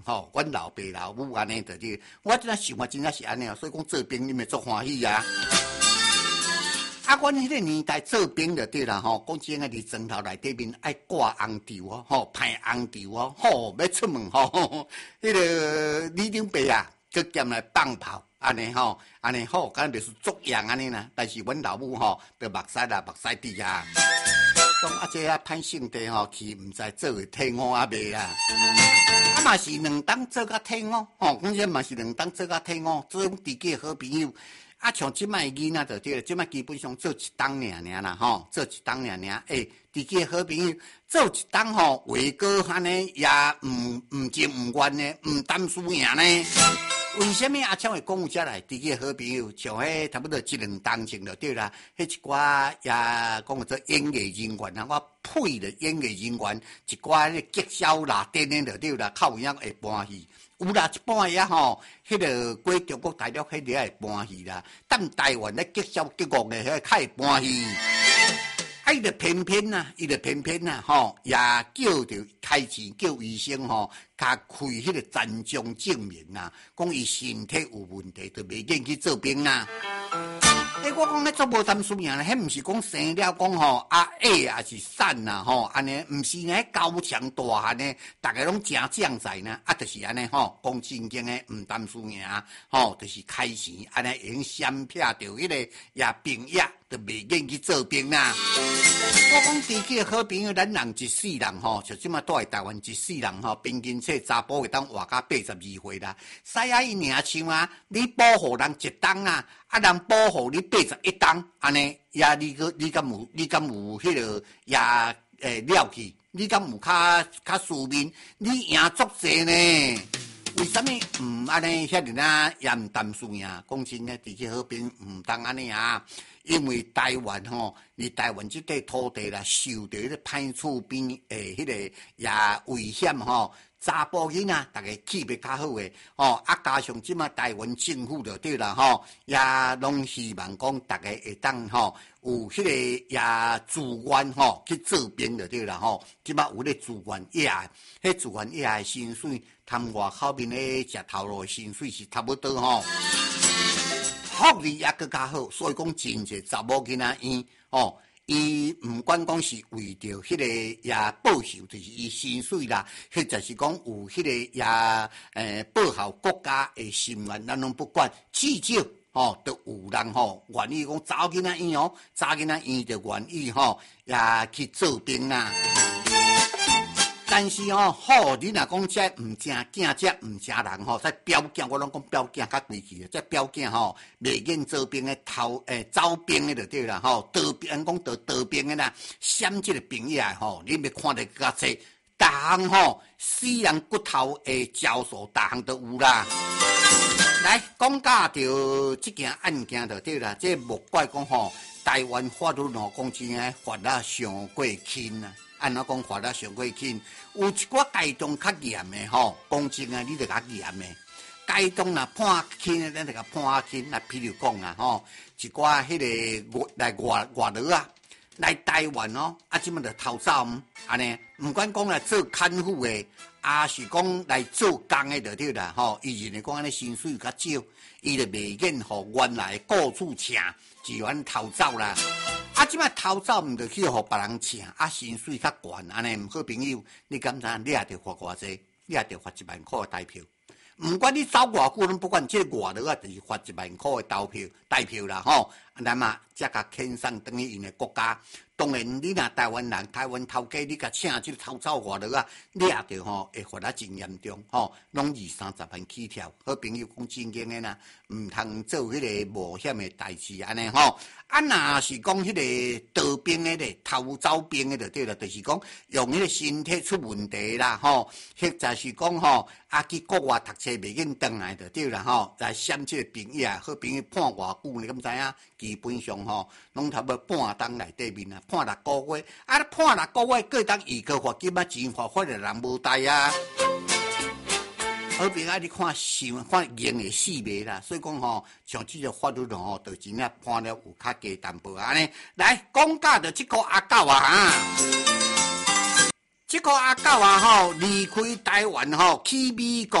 吼，阮老爸老母安尼就是我真正想法真正是安尼，所以讲做兵你咪足欢喜啊。啊，阮迄个年代做兵就对啦吼，讲真个伫砖头内底面爱挂红绸哦，吼，派红绸哦，吼，要出门吼，迄个李长伯啊，佮兼来放炮。安尼吼，安尼好，敢袂是作样安尼啦。但是阮老母吼，就目屎啦，目屎滴啊。讲啊，这啊歹性地吼，去毋知做个退伍啊未啊？啊嘛是两当做甲退伍，吼，讲真嘛是两当做甲退伍，做种知己好朋友。啊，像即摆囡仔就对了，即摆基本上做一当尔啦，吼，做一当尔。知己好朋友做一当吼，话过安尼也毋情毋愿呢，毋担输赢呢。为什么阿昌会讲有遮来？知己好朋友，像迄差不多一两当前就对啦。迄一寡也讲做演艺人员啊，我配的演艺人员，一寡咧吉祥拉电的就对啦，较有影会搬戏。有啦，一半也吼，迄个过中国大陆迄个会搬戏啦，但台湾咧吉祥吉乐的迄较会搬戏。伊就偏偏呐，吼，也叫着开钱叫医生吼，甲开迄个残障证明呐，讲伊身体有问题，就袂愿去做兵啦。我讲迄做无担输赢咧，迄毋是讲生了讲吼也是散呐吼，安尼毋是呢高强大汉呢，大家拢真将在呢，就是安尼吼，讲正经诶，毋担输赢吼，就是开钱安尼用闪撇着迄个也兵役，就袂愿去做兵啦。我讲知己好朋友，咱人一世人吼，像即马住在台湾一世人吼，平均说查甫会当活到82岁啦。使啊伊尔像啊，你保护人一当啊，人保护你81当，安尼也你敢有迄个也了去？你敢有较输面？你赢足济呢？为什么安尼遐尔啊也毋担输赢？讲真诶，知己好朋友毋当安尼啊。因为台湾吼，你台湾这块土地啦，受到迄个歹厝边迄个也危险吼，查甫囡仔大家气别较好诶吼，加上即马台湾政府就对啦吼，也拢希望讲大家会当吼有迄个也自愿吼去做兵就对啦吼，即马有咧自愿役，迄自愿役诶薪水，同外口面咧食头路诶薪水是差不多吼。福利也更加好，所以讲真侪查某囡仔伊毋管讲是为着迄个也报效，就是伊薪水啦，或者是讲有迄个也报效国家的心愿，咱拢不管，至少都有人愿意讲查某囡仔院查囡仔院就愿意也去做兵啦。但是好，你若讲这毋正囝，这毋正人这表囝我拢讲表囝较贵气，这表囝袂愿做兵的招兵的就对啦得兵讲得兵的啦，闪这个兵役你要看得较济，逐项死人骨头的招数，逐项都有啦。来讲到着这件案件就对啦，这莫怪讲台湾法律讲真诶，法律上过轻啊。按怎讲法律上过轻，有一寡街中较严的讲真啊，你就较严的。街中若判轻，咱就甲判轻。那譬如讲一寡迄个来外劳啊，来台湾即满就偷走安尼，毋管讲来做看护的，是讲来做工的就对啦伊认为讲安尼薪水较少，伊就袂愿互原来雇主请，自愿偷走啦。即摆偷走毋着去互别人请，薪水较悬，安尼毋好朋友，你敢知？你也着罚偌济？你也着罚1万块的台票。毋管你走偌久，拢不管这外劳就是罚1万块的台票啦咱嘛才甲遣送等于因的国家。当然，你若台湾人、台湾头家，你甲请即个偷走外劳你也着会罚得真严重拢20-30万起跳。好朋友讲真经的啦，毋通做迄个冒险的代志安尼若是讲迄个逃兵的咧，偷走兵的就对了，就是讲用迄个身体出问题啦或者是讲去国外读册袂瘾转来就对了来闪即个兵役。好朋友判偌久，你敢知影？基本上拢差不多半当内底面啊，判6个月判6个月，过当预告罚金钱罚的人无代啊。好朋友你看刑会死袂啦，所以讲像这个法律就真正判了有较低淡薄安尼。来讲到着这个阿狗这个阿狗啊吼，离开台湾吼，去美国。